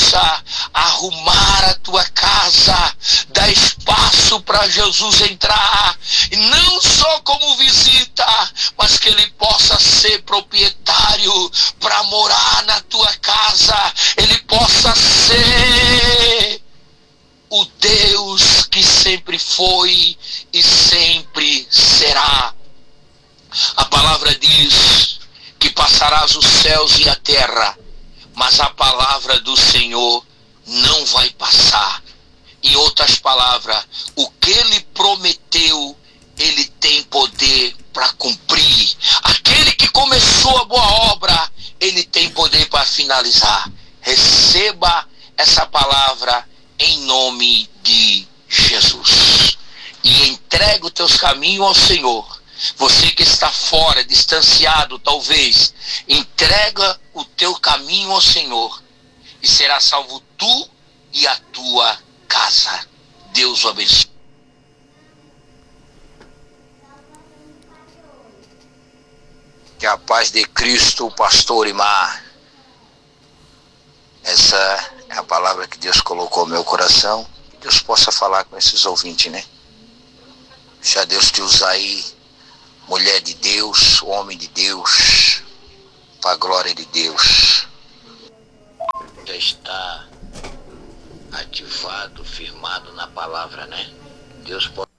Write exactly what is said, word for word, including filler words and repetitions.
possa arrumar a tua casa, dar espaço para Jesus entrar, e não só como visita, mas que ele possa ser proprietário para morar na tua casa, ele possa ser o Deus que sempre foi e sempre será. A palavra diz que passarás os céus e a terra, mas a palavra do Senhor não vai passar. Em outras palavras, o que ele prometeu, ele tem poder para cumprir. Aquele que começou a boa obra, ele tem poder para finalizar. Receba essa palavra em nome de Jesus. E entrega os teus caminhos ao Senhor. Você que está fora, distanciado talvez, entrega o teu caminho ao Senhor e será salvo tu e a tua casa. Deus o abençoe. Que a paz de Cristo, pastor Imar. Essa é a palavra que Deus colocou no meu coração. Que Deus possa falar com esses ouvintes, né? Deixa Deus te usar aí, mulher de Deus, homem de Deus, para a glória de Deus. Já está ativado, firmado na palavra, né? Deus pode